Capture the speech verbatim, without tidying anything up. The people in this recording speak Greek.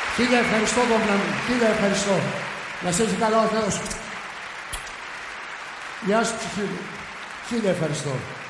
Χίλια ευχαριστώ, Δόμνα μου. Χίλια ευχαριστώ. Να σε έχει καλά ο Θεός. Γεια σου, ψυχή μου. Χίλια ευχαριστώ.